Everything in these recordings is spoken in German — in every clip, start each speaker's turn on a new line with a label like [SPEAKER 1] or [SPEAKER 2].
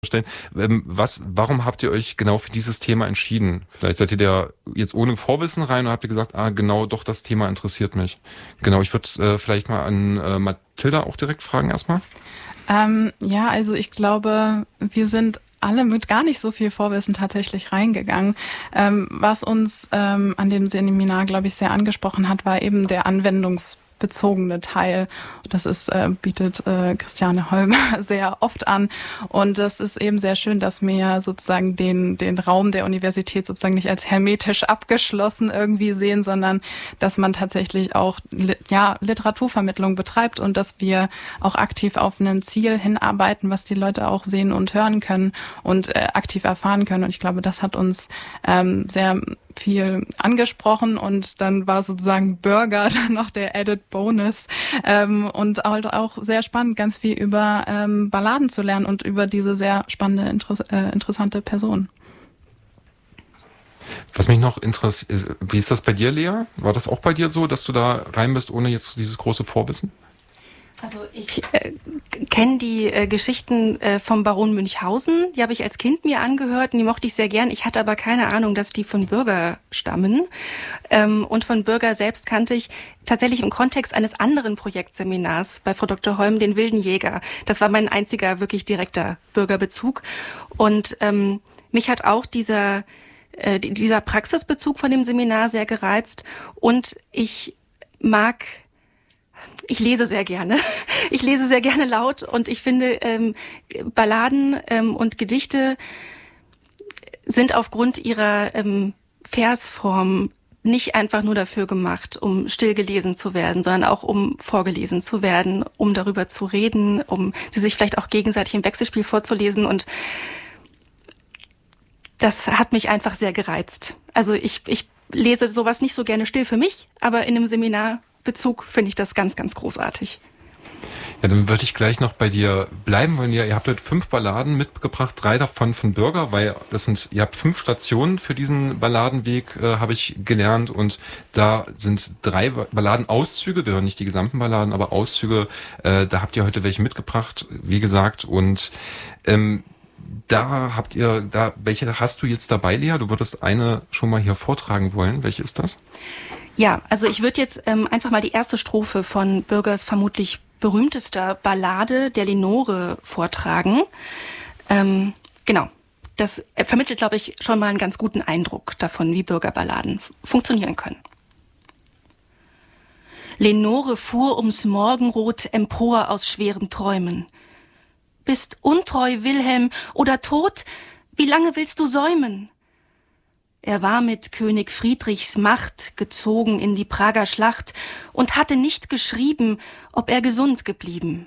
[SPEAKER 1] stellen. Warum habt ihr euch genau für dieses Thema entschieden? Vielleicht seid ihr da jetzt ohne Vorwissen rein und habt ihr gesagt, genau, doch, das Thema interessiert mich. Genau, ich würde vielleicht mal an Mathilda auch direkt fragen erstmal.
[SPEAKER 2] Ja, also ich glaube, wir sind alle mit gar nicht so viel Vorwissen tatsächlich reingegangen. Was uns an dem Seminar, glaube ich, sehr angesprochen hat, war eben der anwendungsbezogene Teil. Das bietet Christiane Holm sehr oft an. Und das ist eben sehr schön, dass wir sozusagen den Raum der Universität sozusagen nicht als hermetisch abgeschlossen irgendwie sehen, sondern dass man tatsächlich auch Literaturvermittlung betreibt und dass wir auch aktiv auf ein Ziel hinarbeiten, was die Leute auch sehen und hören können und aktiv erfahren können. Und ich glaube, das hat uns sehr viel angesprochen und dann war sozusagen Burger dann noch der Added Bonus und halt auch sehr spannend, ganz viel über Balladen zu lernen und über diese sehr spannende, interessante Person.
[SPEAKER 1] Was mich noch interessiert, wie ist das bei dir, Lea? War das auch bei dir so, dass du da rein bist, ohne jetzt dieses große Vorwissen?
[SPEAKER 3] Also ich kenne die Geschichten vom Baron Münchhausen. Die habe ich als Kind mir angehört und die mochte ich sehr gern. Ich hatte aber keine Ahnung, dass die von Bürger stammen. Und von Bürger selbst kannte ich tatsächlich im Kontext eines anderen Projektseminars bei Frau Dr. Holm, den Wilden Jäger. Das war mein einziger wirklich direkter Bürgerbezug. Und mich hat auch dieser Praxisbezug von dem Seminar sehr gereizt. Und ich lese sehr gerne. Ich lese sehr gerne laut und ich finde, Balladen und Gedichte sind aufgrund ihrer Versform nicht einfach nur dafür gemacht, um still gelesen zu werden, sondern auch um vorgelesen zu werden, um darüber zu reden, um sie sich vielleicht auch gegenseitig im Wechselspiel vorzulesen. Und das hat mich einfach sehr gereizt. Also ich lese sowas nicht so gerne still für mich, aber in einem Seminarbezug finde ich das ganz, ganz großartig.
[SPEAKER 1] Ja, dann würde ich gleich noch bei dir bleiben wollen. Ihr habt heute 5 Balladen mitgebracht, 3 davon von Bürger, weil ihr habt 5 Stationen für diesen Balladenweg, habe ich gelernt, und da sind 3 Balladenauszüge, wir hören nicht die gesamten Balladen, aber Auszüge, da habt ihr heute welche mitgebracht, wie gesagt, und welche hast du jetzt dabei, Lea? Du würdest eine schon mal hier vortragen wollen. Welche ist das?
[SPEAKER 3] Ja, also ich würde jetzt einfach mal die erste Strophe von Bürgers vermutlich berühmtester Ballade, der Lenore, vortragen. Genau, das vermittelt, glaube ich, schon mal einen ganz guten Eindruck davon, wie Bürgerballaden funktionieren können. Lenore fuhr ums Morgenrot empor aus schweren Träumen. Bist untreu, Wilhelm, oder tot? Wie lange willst du säumen? Er war mit König Friedrichs Macht gezogen in die Prager Schlacht und hatte nicht geschrieben, ob er gesund geblieben.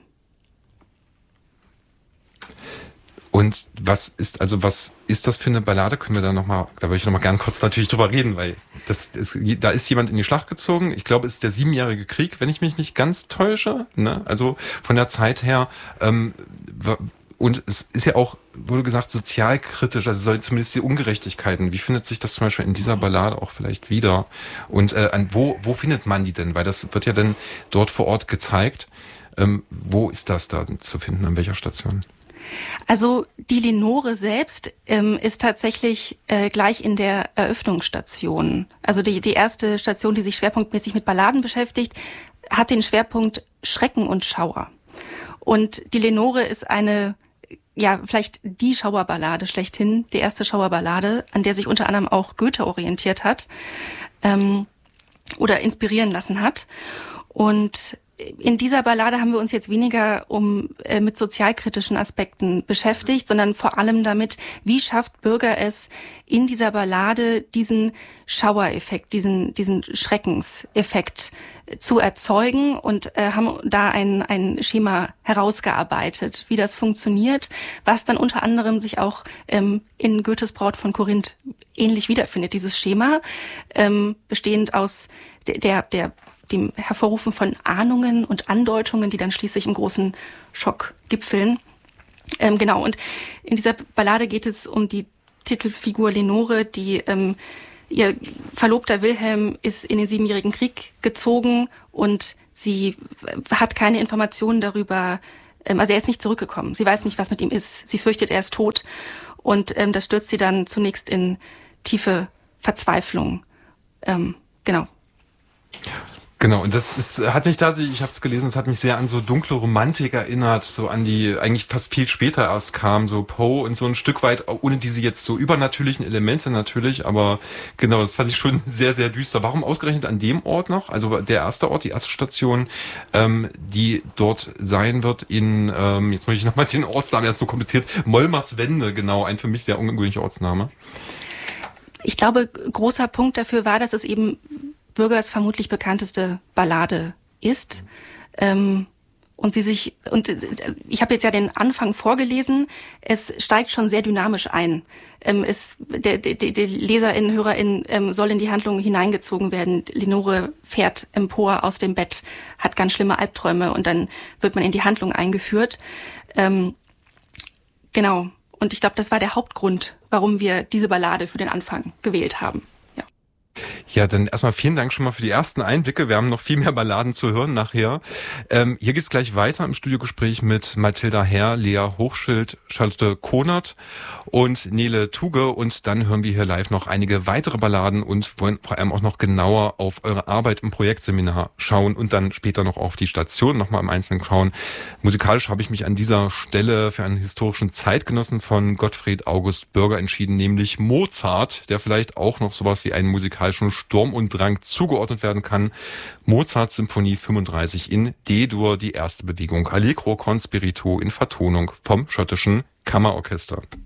[SPEAKER 1] Und was ist das für eine Ballade? Können wir da würde ich noch mal gern kurz natürlich drüber reden, weil da ist jemand in die Schlacht gezogen. Ich glaube, es ist der 7-jährige Krieg, wenn ich mich nicht ganz täusche, ne? Also von der Zeit her, und es ist ja auch, wurde gesagt, sozialkritisch, also soll zumindest die Ungerechtigkeiten. Wie findet sich das zum Beispiel in dieser Ballade auch vielleicht wieder? Und wo findet man die denn? Weil das wird ja dann dort vor Ort gezeigt. Wo ist das da zu finden? An welcher Station?
[SPEAKER 3] Also die Lenore selbst ist tatsächlich gleich in der Eröffnungsstation. Also die erste Station, die sich schwerpunktmäßig mit Balladen beschäftigt, hat den Schwerpunkt Schrecken und Schauer. Und die Lenore ist vielleicht die Schauerballade schlechthin, die erste Schauerballade, an der sich unter anderem auch Goethe orientiert hat oder inspirieren lassen hat. Und in dieser Ballade haben wir uns jetzt weniger mit sozialkritischen Aspekten beschäftigt, sondern vor allem damit, wie schafft Bürger es, in dieser Ballade diesen Schauereffekt, diesen Schreckenseffekt zu erzeugen, und haben da ein Schema herausgearbeitet, wie das funktioniert, was dann unter anderem sich auch in Goethes Braut von Korinth ähnlich wiederfindet. Dieses Schema, bestehend aus dem Hervorrufen von Ahnungen und Andeutungen, die dann schließlich im großen Schock gipfeln. Genau, und in dieser Ballade geht es um die Titelfigur Lenore, die ihr Verlobter Wilhelm ist in den 7-jährigen Krieg gezogen und sie hat keine Informationen darüber, Also er ist nicht zurückgekommen. Sie weiß nicht, was mit ihm ist. Sie fürchtet, er ist tot. Und das stürzt sie dann zunächst in tiefe Verzweiflung. Genau.
[SPEAKER 1] Genau, und hat mich tatsächlich, ich habe es gelesen, es hat mich sehr an so dunkle Romantik erinnert, so an die eigentlich fast viel später erst kam, so Poe und so ein Stück weit, ohne diese jetzt so übernatürlichen Elemente natürlich, aber genau, das fand ich schon sehr, sehr düster. Warum ausgerechnet an dem Ort noch? Also der erste Ort, die erste Station, die dort sein wird in, jetzt muss ich nochmal den Ortsnamen, der ist so kompliziert, Mollmerswende, genau, ein für mich sehr ungewöhnlicher Ortsname.
[SPEAKER 3] Ich glaube, großer Punkt dafür war, dass es eben Bürgers vermutlich bekannteste Ballade ist. Und ich habe jetzt ja den Anfang vorgelesen. Es steigt schon sehr dynamisch ein. Der Leserin, Hörerin soll in die Handlung hineingezogen werden. Lenore fährt empor aus dem Bett, hat ganz schlimme Albträume und dann wird man in die Handlung eingeführt. Genau. Und ich glaube, das war der Hauptgrund, warum wir diese Ballade für den Anfang gewählt haben.
[SPEAKER 1] Ja, dann erstmal vielen Dank schon mal für die ersten Einblicke. Wir haben noch viel mehr Balladen zu hören nachher. Hier geht's gleich weiter im Studiogespräch mit Mathilda Herr, Lea Hochschild, Charlotte Konert und Nele Tuge. Und dann hören wir hier live noch einige weitere Balladen und wollen vor allem auch noch genauer auf eure Arbeit im Projektseminar schauen und dann später noch auf die Station nochmal im Einzelnen schauen. Musikalisch habe ich mich an dieser Stelle für einen historischen Zeitgenossen von Gottfried August Bürger entschieden, nämlich Mozart, der vielleicht auch noch sowas wie einen musikalischen Sturm und Drang zugeordnet werden kann. Mozarts Symphonie 35 in D-Dur, die erste Bewegung Allegro con spirito in Vertonung vom schottischen Kammerorchester.